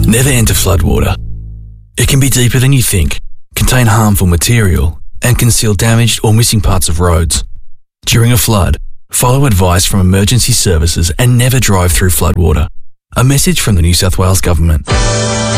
Never enter floodwater. It can be deeper than you think, contain harmful material, and conceal damaged or missing parts of roads. During a flood, follow advice from emergency services and never drive through floodwater. A message from the New South Wales Government.